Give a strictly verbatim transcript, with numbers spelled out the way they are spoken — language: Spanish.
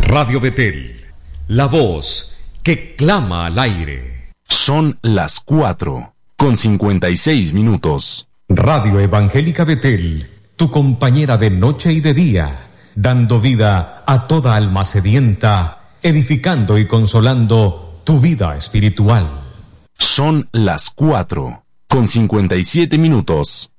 Radio Betel, la voz que clama al aire. Son las cuatro, con cincuenta y seis minutos. Radio Evangélica Betel, tu compañera de noche y de día, dando vida a toda alma sedienta, edificando y consolando tu vida espiritual. Son las cuatro, con cincuenta y siete minutos.